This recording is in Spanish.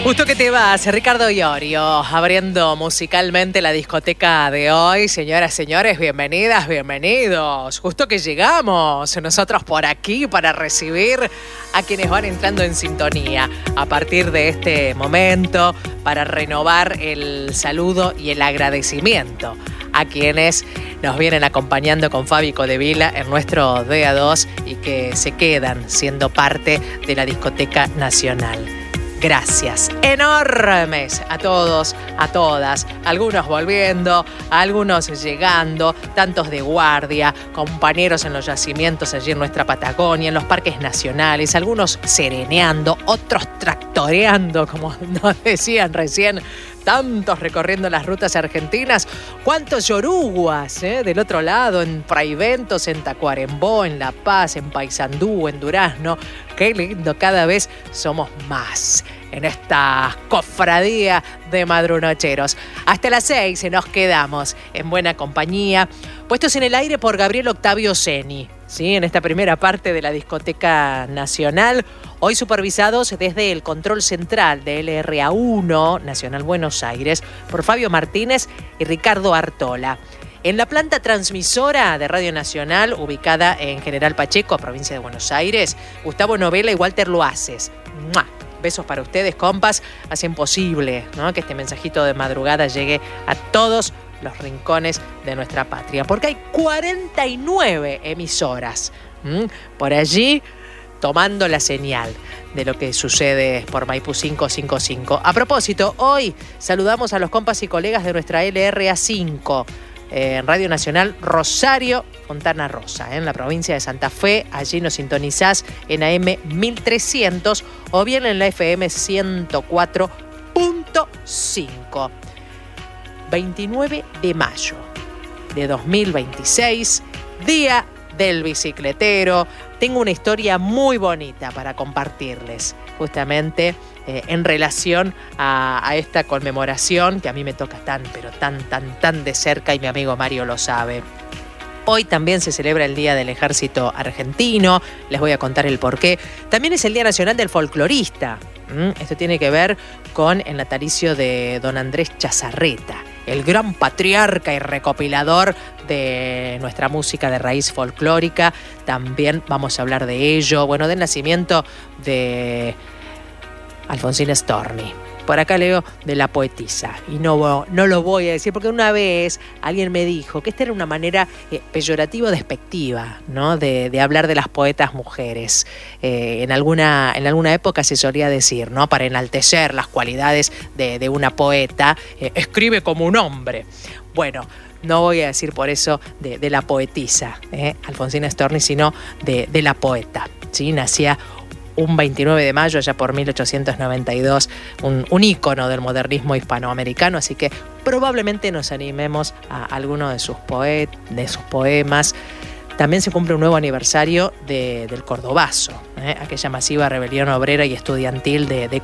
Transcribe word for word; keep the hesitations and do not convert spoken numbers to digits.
Justo que te vas, Ricardo Iorio, abriendo musicalmente la discoteca de hoy. Señoras, señores, bienvenidas, bienvenidos. Justo que llegamos nosotros por aquí para recibir a quienes van entrando en sintonía a partir de este momento, para renovar el saludo y el agradecimiento a quienes nos vienen acompañando con Fabi Codevila en nuestro D A dos y que se quedan siendo parte de la discoteca nacional. Gracias enormes a todos, a todas, algunos volviendo, algunos llegando, tantos de guardia, compañeros en los yacimientos allí en nuestra Patagonia, en los parques nacionales, algunos sereneando, otros tractoreando, como nos decían recién, tantos recorriendo las rutas argentinas, cuántos yoruguas, ¿eh? Del otro lado, en Fraiventos, en Tacuarembó, en La Paz, en Paysandú, en Durazno. Qué lindo, cada vez somos más en esta cofradía de madrunocheros. Hasta las seis nos quedamos en buena compañía, puestos en el aire por Gabriel Octavio Ceni, ¿sí? En esta primera parte de la discoteca nacional, hoy supervisados desde el control central de L R A uno, Nacional Buenos Aires, por Fabio Martínez y Ricardo Artola. En la planta transmisora de Radio Nacional, ubicada en General Pacheco, provincia de Buenos Aires, Gustavo Novela y Walter Loaces. ¡Mua! Besos para ustedes, compas. Hacen posible, ¿no?, que este mensajito de madrugada llegue a todos los rincones de nuestra patria. Porque hay cuarenta y nueve emisoras ¿m? por allí tomando la señal de lo que sucede por Maipú quinientos cincuenta y cinco. A propósito, hoy saludamos a los compas y colegas de nuestra L R A cinco, en Radio Nacional Rosario, Fontana Rosa, ¿eh? en la provincia de Santa Fe. Allí nos sintonizás en A M mil trescientos o bien en la F M ciento cuatro punto cinco. veintinueve de mayo de dos mil veintiséis, Día del Bicicletero. Tengo una historia muy bonita para compartirles, justamente eh, en relación a, a esta conmemoración que a mí me toca tan, pero tan, tan, tan de cerca, y mi amigo Mario lo sabe. Hoy también se celebra el Día del Ejército Argentino, les voy a contar el porqué. También es el Día Nacional del Folclorista. ¿Mm? Esto tiene que ver con el natalicio de don Andrés Chazarreta, el gran patriarca y recopilador de nuestra música de raíz folclórica. También vamos a hablar de ello, bueno, del nacimiento de Alfonsina Storni. Por acá leo de la poetisa, y no, no lo voy a decir porque una vez alguien me dijo que esta era una manera eh, peyorativa o despectiva, ¿no?, de, de hablar de las poetas mujeres. Eh, en, alguna, en alguna época se solía decir, ¿no?, para enaltecer las cualidades de, de una poeta, eh, escribe como un hombre. Bueno, no voy a decir por eso de, de la poetisa, ¿eh? Alfonsina Storni, sino de, de la poeta, ¿sí? Nacía un veintinueve de mayo, allá por mil ochocientos noventa y dos, un, un ícono del modernismo hispanoamericano, así que probablemente nos animemos a alguno de sus, poet, de sus poemas. También se cumple un nuevo aniversario de, del Cordobazo, ¿eh? aquella masiva rebelión obrera y estudiantil de, de